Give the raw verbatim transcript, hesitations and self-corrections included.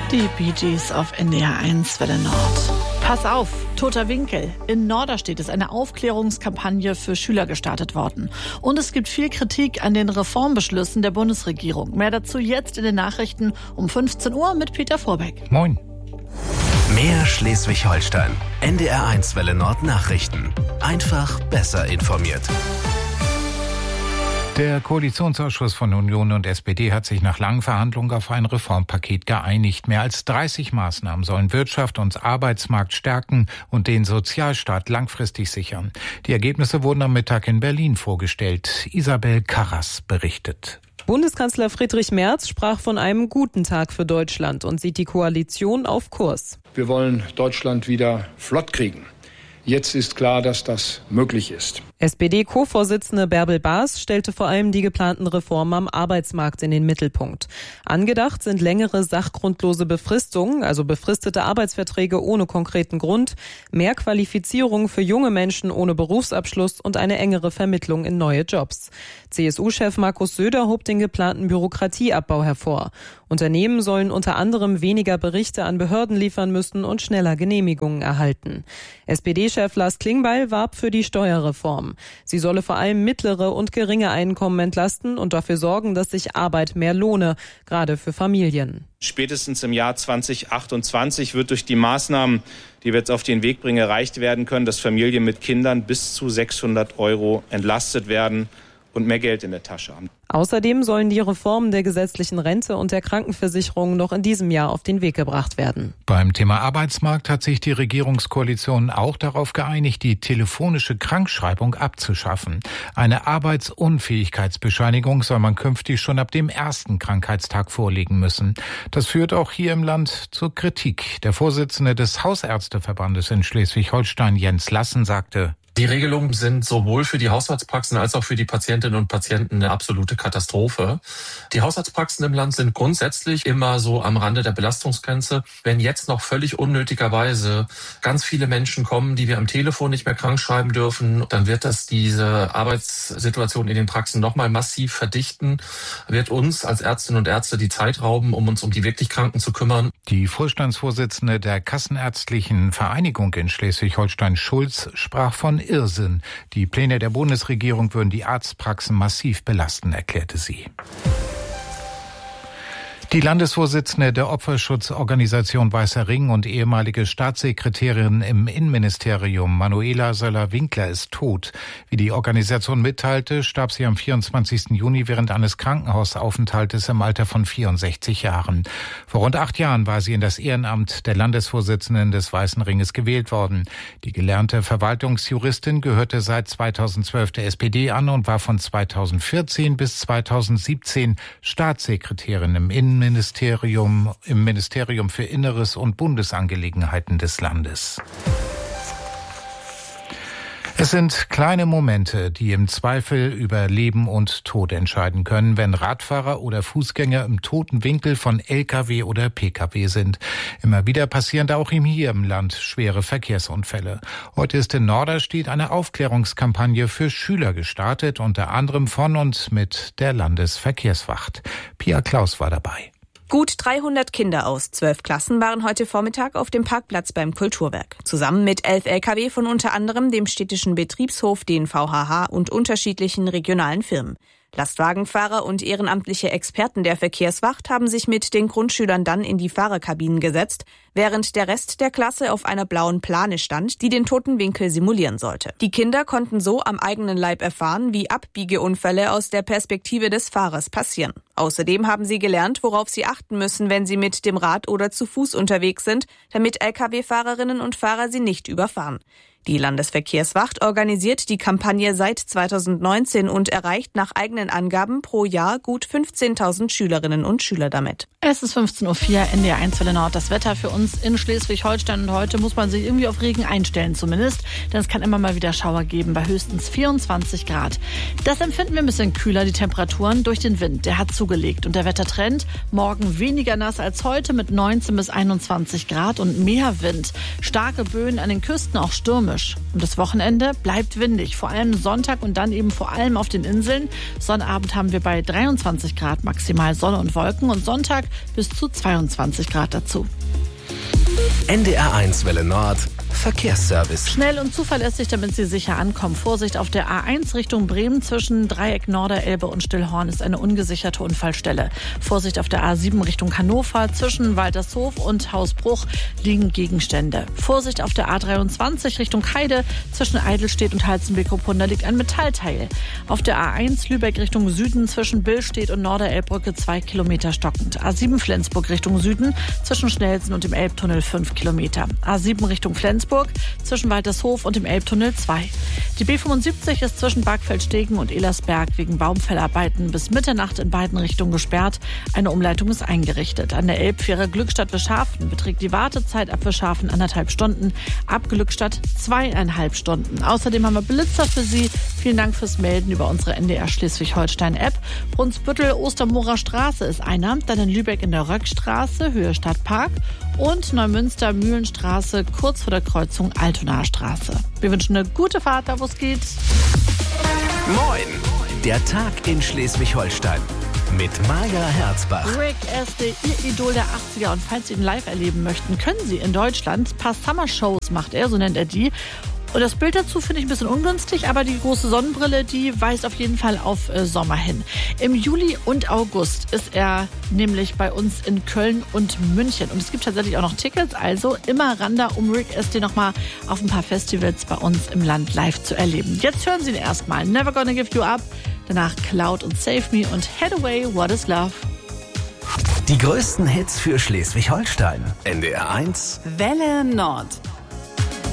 Die Bee Gees auf N D R eins Welle Nord. Pass auf, toter Winkel. In Norderstedt ist eine Aufklärungskampagne für Schüler gestartet worden. Und es gibt viel Kritik an den Reformbeschlüssen der Bundesregierung. Mehr dazu jetzt in den Nachrichten um fünfzehn Uhr mit Peter Vorbeck. Moin. Mehr Schleswig-Holstein. N D R eins Welle Nord Nachrichten. Einfach besser informiert. Der Koalitionsausschuss von Union und S P D hat sich nach langen Verhandlungen auf ein Reformpaket geeinigt. Mehr als dreißig Maßnahmen sollen Wirtschaft und Arbeitsmarkt stärken und den Sozialstaat langfristig sichern. Die Ergebnisse wurden am Mittag in Berlin vorgestellt. Isabel Karras berichtet. Bundeskanzler Friedrich Merz sprach von einem guten Tag für Deutschland und sieht die Koalition auf Kurs. Wir wollen Deutschland wieder flott kriegen. Jetzt ist klar, dass das möglich ist. S P D-Co-Vorsitzende Bärbel Baas stellte vor allem die geplanten Reformen am Arbeitsmarkt in den Mittelpunkt. Angedacht sind längere sachgrundlose Befristungen, also befristete Arbeitsverträge ohne konkreten Grund, mehr Qualifizierung für junge Menschen ohne Berufsabschluss und eine engere Vermittlung in neue Jobs. C S U-Chef Markus Söder hob den geplanten Bürokratieabbau hervor. Unternehmen sollen unter anderem weniger Berichte an Behörden liefern müssen und schneller Genehmigungen erhalten. S P D-Chef Lars Klingbeil warb für die Steuerreform. Sie solle vor allem mittlere und geringe Einkommen entlasten und dafür sorgen, dass sich Arbeit mehr lohne, gerade für Familien. Spätestens im Jahr zwanzig achtundzwanzig wird durch die Maßnahmen, die wir jetzt auf den Weg bringen, erreicht werden können, dass Familien mit Kindern bis zu sechshundert Euro entlastet werden und mehr Geld in der Tasche haben. Außerdem sollen die Reformen der gesetzlichen Rente und der Krankenversicherung noch in diesem Jahr auf den Weg gebracht werden. Beim Thema Arbeitsmarkt hat sich die Regierungskoalition auch darauf geeinigt, die telefonische Krankschreibung abzuschaffen. Eine Arbeitsunfähigkeitsbescheinigung soll man künftig schon ab dem ersten Krankheitstag vorlegen müssen. Das führt auch hier im Land zur Kritik. Der Vorsitzende des Hausärzteverbandes in Schleswig-Holstein, Jens Lassen, sagte: Die Regelungen sind sowohl für die Hausarztpraxen als auch für die Patientinnen und Patienten eine absolute Katastrophe. Die Hausarztpraxen im Land sind grundsätzlich immer so am Rande der Belastungsgrenze. Wenn jetzt noch völlig unnötigerweise ganz viele Menschen kommen, die wir am Telefon nicht mehr krank schreiben dürfen, dann wird das diese Arbeitssituation in den Praxen nochmal massiv verdichten, wird uns als Ärztinnen und Ärzte die Zeit rauben, um uns um die wirklich Kranken zu kümmern. Die Vorstandsvorsitzende der Kassenärztlichen Vereinigung in Schleswig-Holstein, Schulz, sprach von Irrsinn. Die Pläne der Bundesregierung würden die Arztpraxen massiv belasten, erklärte sie. Die Landesvorsitzende der Opferschutzorganisation Weißer Ring und ehemalige Staatssekretärin im Innenministerium Manuela Söller-Winkler ist tot. Wie die Organisation mitteilte, starb sie am vierundzwanzigsten Juni während eines Krankenhausaufenthaltes im Alter von vierundsechzig Jahren. Vor rund acht Jahren war sie in das Ehrenamt der Landesvorsitzenden des Weißen Ringes gewählt worden. Die gelernte Verwaltungsjuristin gehörte seit zweitausendzwölf der S P D an und war von zweitausendvierzehn bis zweitausendsiebzehn Staatssekretärin im Innenministerium. Ministerium, im Ministerium für Inneres und Bundesangelegenheiten des Landes. Es sind kleine Momente, die im Zweifel über Leben und Tod entscheiden können, wenn Radfahrer oder Fußgänger im toten Winkel von L K W oder P K W sind. Immer wieder passieren auch hier im Land schwere Verkehrsunfälle. Heute ist in Norderstedt eine Aufklärungskampagne für Schüler gestartet, unter anderem von und mit der Landesverkehrswacht. Pia Klaus war dabei. Gut dreihundert Kinder aus zwölf Klassen waren heute Vormittag auf dem Parkplatz beim Kulturwerk. Zusammen mit elf L K W von unter anderem dem städtischen Betriebshof, den V H H und unterschiedlichen regionalen Firmen. Lastwagenfahrer und ehrenamtliche Experten der Verkehrswacht haben sich mit den Grundschülern dann in die Fahrerkabinen gesetzt, während der Rest der Klasse auf einer blauen Plane stand, die den toten Winkel simulieren sollte. Die Kinder konnten so am eigenen Leib erfahren, wie Abbiegeunfälle aus der Perspektive des Fahrers passieren. Außerdem haben sie gelernt, worauf sie achten müssen, wenn sie mit dem Rad oder zu Fuß unterwegs sind, damit L K W-Fahrerinnen und Fahrer sie nicht überfahren. Die Landesverkehrswacht organisiert die Kampagne seit zweitausendneunzehn und erreicht nach eigenen Angaben pro Jahr gut fünfzehntausend Schülerinnen und Schüler damit. Es ist fünfzehn Uhr vier, N D R eins Welle Nord. Das Wetter für uns in Schleswig-Holstein, und heute muss man sich irgendwie auf Regen einstellen zumindest, denn es kann immer mal wieder Schauer geben bei höchstens vierundzwanzig Grad. Das empfinden wir ein bisschen kühler, die Temperaturen, durch den Wind. Der hat zugelegt und der Wettertrend: morgen weniger nass als heute mit neunzehn bis einundzwanzig Grad und mehr Wind. Starke Böen an den Küsten, auch stürmisch. Und das Wochenende bleibt windig, vor allem Sonntag und dann eben vor allem auf den Inseln. Sonnabend haben wir bei dreiundzwanzig Grad maximal Sonne und Wolken und Sonntag bis zu zweiundzwanzig Grad dazu. N D R eins Welle Nord Verkehrsservice. Schnell und zuverlässig, damit Sie sicher ankommen. Vorsicht, auf der A eins Richtung Bremen zwischen Dreieck Norderelbe und Stillhorn ist eine ungesicherte Unfallstelle. Vorsicht, auf der A sieben Richtung Hannover zwischen Waltershof und Hausbruch liegen Gegenstände. Vorsicht, auf der A dreiundzwanzig Richtung Heide zwischen Eidelstedt und Halzenbeek-Ruppund, da liegt ein Metallteil. Auf der A eins Lübeck Richtung Süden zwischen Billstedt und Norderelbbrücke zwei Kilometer stockend. A sieben Flensburg Richtung Süden zwischen Schnelsen und dem Elbtunnel fünf Kilometer. A sieben Richtung Flensburg zwischen Waltershof und dem Elbtunnel zwei. Die B fünfundsiebzig ist zwischen Bargfeldstegen und Elersberg wegen Baumfellarbeiten bis Mitternacht in beiden Richtungen gesperrt. Eine Umleitung ist eingerichtet. An der Elbfähre Glückstadt-Wischhafen beträgt die Wartezeit ab Wischhafen anderthalb Stunden, ab Glückstadt zweieinhalb Stunden. Außerdem haben wir Blitzer für Sie. Vielen Dank fürs Melden über unsere N D R Schleswig-Holstein-App. Brunsbüttel Ostermorer Straße ist einer, dann in Lübeck in der Röckstraße, Höhe Stadtpark und Neumünster Mühlenstraße kurz vor der Kreuzung Altonaer Straße. Wir wünschen eine gute Fahrt, da wo es geht. Moin! Der Tag in Schleswig-Holstein mit Maja Herzbach. Rick Astley, Ihr Idol der achtziger. Und falls Sie ihn live erleben möchten, können Sie in Deutschland ein paar Summer-Shows, macht er, so nennt er die. Und das Bild dazu finde ich ein bisschen ungünstig, aber die große Sonnenbrille, die weist auf jeden Fall auf äh, Sommer hin. Im Juli und August ist er nämlich bei uns in Köln und München. Und es gibt tatsächlich auch noch Tickets, also immer ran da, um Rick Astley nochmal auf ein paar Festivals bei uns im Land live zu erleben. Jetzt hören Sie ihn erstmal. Never Gonna Give You Up, danach Cloud und Save Me und Head Away, What Is Love. Die größten Hits für Schleswig-Holstein. N D R eins Welle Nord.